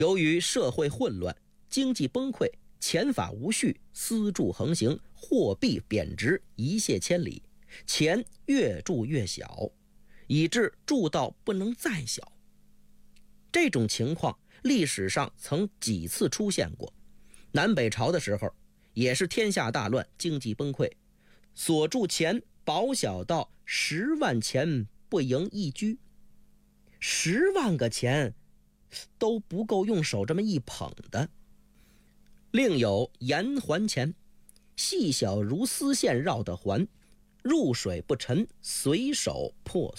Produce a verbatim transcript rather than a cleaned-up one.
由于社会混乱，经济崩溃，钱法无序，私铸横行，货币贬值，一泻千里，钱越铸越小，以致铸到不能再小。这种情况历史上曾几次出现过，南北朝的时候也是天下大乱，经济崩溃，所铸钱薄小到十万钱不盈一居，十万个钱都不够用手这么一捧的。另有盐环钱，细小如丝线绕的环，入水不沉，随手破